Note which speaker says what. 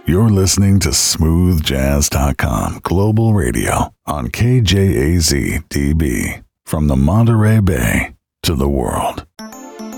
Speaker 1: You're listening to smoothjazz.com Global Radio on KJAZ DB. From the Monterey Bay to the world.